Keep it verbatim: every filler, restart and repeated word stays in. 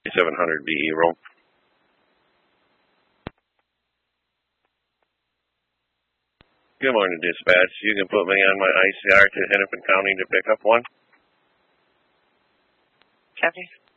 seven hundred B E roll. Good morning, dispatch. You can put me on my I C R to Hennepin County to pick up one. Copy.